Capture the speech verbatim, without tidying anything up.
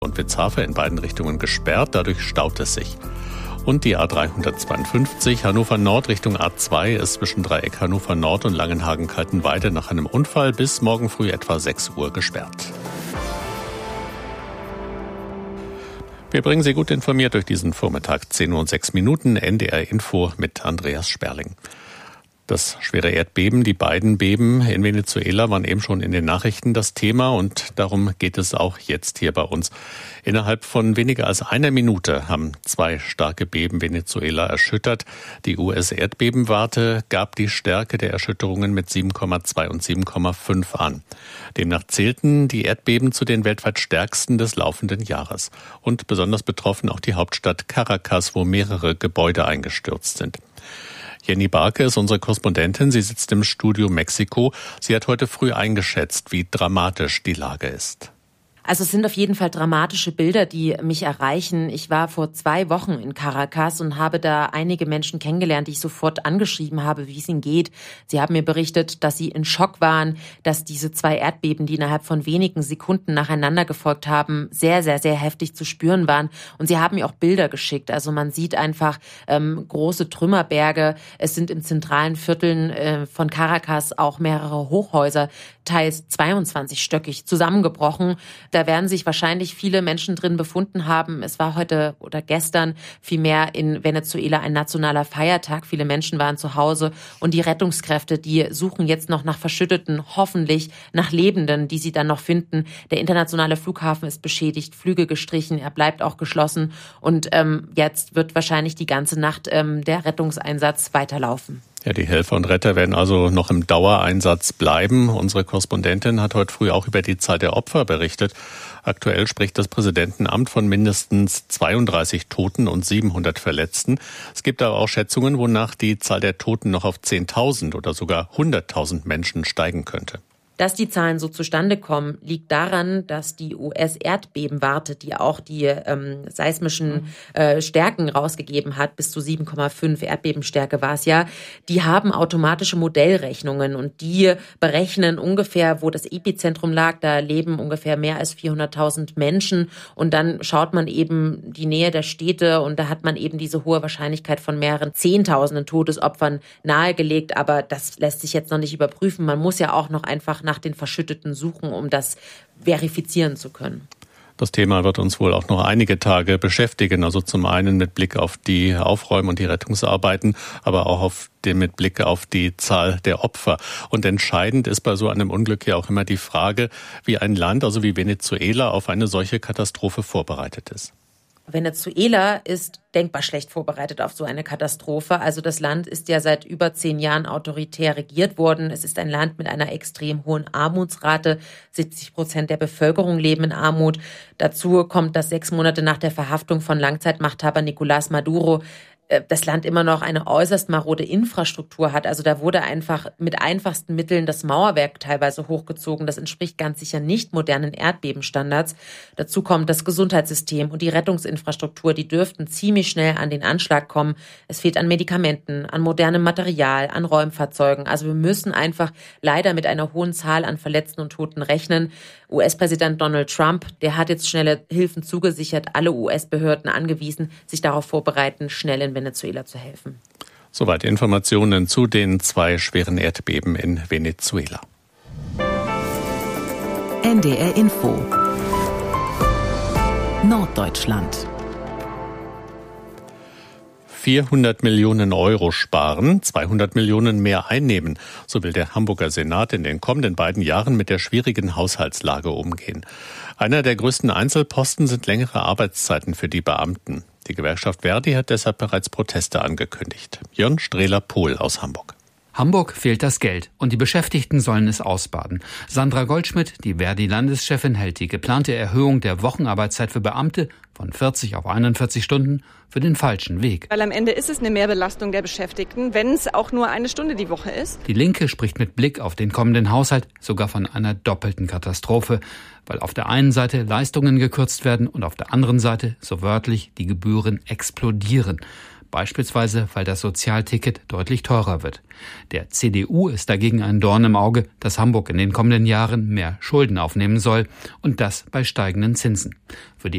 und Witzhafe in beiden Richtungen gesperrt, dadurch staut es sich. Und die A dreihundertzweiundfünfzig Hannover Nord Richtung A zwei ist zwischen Dreieck Hannover Nord und Langenhagen-Kaltenweide nach einem Unfall bis morgen früh etwa sechs Uhr gesperrt. Wir bringen Sie gut informiert durch diesen Vormittag. zehn Uhr und sechs Minuten, N D R Info mit Andreas Sperling. Das schwere Erdbeben, die beiden Beben in Venezuela waren eben schon in den Nachrichten das Thema und darum geht es auch jetzt hier bei uns. Innerhalb von weniger als einer Minute haben zwei starke Beben Venezuela erschüttert. Die U S-Erdbebenwarte gab die Stärke der Erschütterungen mit sieben Komma zwei und sieben Komma fünf an. Demnach zählten die Erdbeben zu den weltweit stärksten des laufenden Jahres. Und besonders betroffen auch die Hauptstadt Caracas, wo mehrere Gebäude eingestürzt sind. Jenny Barke ist unsere Korrespondentin. Sie sitzt im Studio Mexiko. Sie hat heute früh eingeschätzt, wie dramatisch die Lage ist. Also es sind auf jeden Fall dramatische Bilder, die mich erreichen. Ich war vor zwei Wochen in Caracas und habe da einige Menschen kennengelernt, die ich sofort angeschrieben habe, wie es ihnen geht. Sie haben mir berichtet, dass sie in Schock waren, dass diese zwei Erdbeben, die innerhalb von wenigen Sekunden nacheinander gefolgt haben, sehr, sehr, sehr heftig zu spüren waren. Und sie haben mir auch Bilder geschickt. Also man sieht einfach ähm, große Trümmerberge. Es sind in zentralen Vierteln äh, von Caracas auch mehrere Hochhäuser, teils zweiundzwanzigstöckig, zusammengebrochen. Da werden sich wahrscheinlich viele Menschen drin befunden haben. Es war heute oder gestern vielmehr in Venezuela ein nationaler Feiertag. Viele Menschen waren zu Hause und die Rettungskräfte, die suchen jetzt noch nach Verschütteten, hoffentlich nach Lebenden, die sie dann noch finden. Der internationale Flughafen ist beschädigt, Flüge gestrichen, er bleibt auch geschlossen und ähm, jetzt wird wahrscheinlich die ganze Nacht ähm, der Rettungseinsatz weiterlaufen. Ja, die Helfer und Retter werden also noch im Dauereinsatz bleiben. Unsere Korrespondentin hat heute früh auch über die Zahl der Opfer berichtet. Aktuell spricht das Präsidentenamt von mindestens zweiunddreißig Toten und siebenhundert Verletzten. Es gibt aber auch Schätzungen, wonach die Zahl der Toten noch auf zehntausend oder sogar hunderttausend Menschen steigen könnte. Dass die Zahlen so zustande kommen, liegt daran, dass die U S-Erdbebenwarte, die auch die ähm, seismischen äh, Stärken rausgegeben hat, bis zu sieben Komma fünf Erdbebenstärke war es ja, die haben automatische Modellrechnungen und die berechnen ungefähr, wo das Epizentrum lag. Da leben ungefähr mehr als vierhunderttausend Menschen und dann schaut man eben die Nähe der Städte und da hat man eben diese hohe Wahrscheinlichkeit von mehreren Zehntausenden Todesopfern nahegelegt, aber das lässt sich jetzt noch nicht überprüfen. Man muss ja auch noch einfach nach den Verschütteten suchen, um das verifizieren zu können. Das Thema wird uns wohl auch noch einige Tage beschäftigen. Also zum einen mit Blick auf die Aufräum- und die Rettungsarbeiten, aber auch auf den, mit Blick auf die Zahl der Opfer. Und entscheidend ist bei so einem Unglück ja auch immer die Frage, wie ein Land, also wie Venezuela, auf eine solche Katastrophe vorbereitet ist. Venezuela ist denkbar schlecht vorbereitet auf so eine Katastrophe. Also das Land ist ja seit über zehn Jahren autoritär regiert worden. Es ist ein Land mit einer extrem hohen Armutsrate. siebzig Prozent der Bevölkerung leben in Armut. Dazu kommt, dass sechs Monate nach der Verhaftung von Langzeitmachthaber Nicolás Maduro das Land immer noch eine äußerst marode Infrastruktur hat. Also da wurde einfach mit einfachsten Mitteln das Mauerwerk teilweise hochgezogen. Das entspricht ganz sicher nicht modernen Erdbebenstandards. Dazu kommt das Gesundheitssystem und die Rettungsinfrastruktur. Die dürften ziemlich schnell an den Anschlag kommen. Es fehlt an Medikamenten, an modernem Material, an Räumfahrzeugen. Also wir müssen einfach leider mit einer hohen Zahl an Verletzten und Toten rechnen. U S-Präsident Donald Trump, der hat jetzt schnelle Hilfen zugesichert, alle U S-Behörden angewiesen, sich darauf vorbereiten, schnell in Venezuela zu helfen. Soweit Informationen zu den zwei schweren Erdbeben in Venezuela. N D R Info Norddeutschland. vierhundert Millionen Euro sparen, zweihundert Millionen mehr einnehmen. So will der Hamburger Senat in den kommenden beiden Jahren mit der schwierigen Haushaltslage umgehen. Einer der größten Einzelposten sind längere Arbeitszeiten für die Beamten. Die Gewerkschaft Verdi hat deshalb bereits Proteste angekündigt. Jörn Strehler-Pohl aus Hamburg. Hamburg fehlt das Geld und die Beschäftigten sollen es ausbaden. Sandra Goldschmidt, die Verdi-Landeschefin, hält die geplante Erhöhung der Wochenarbeitszeit für Beamte von vierzig auf einundvierzig Stunden für den falschen Weg. Weil am Ende ist es eine Mehrbelastung der Beschäftigten, wenn es auch nur eine Stunde die Woche ist. Die Linke spricht mit Blick auf den kommenden Haushalt sogar von einer doppelten Katastrophe, weil auf der einen Seite Leistungen gekürzt werden und auf der anderen Seite, so wörtlich, die Gebühren explodieren. beispielsweise weil das Sozialticket deutlich teurer wird. Der C D U ist dagegen ein Dorn im Auge, dass Hamburg in den kommenden Jahren mehr Schulden aufnehmen soll und das bei steigenden Zinsen. Für die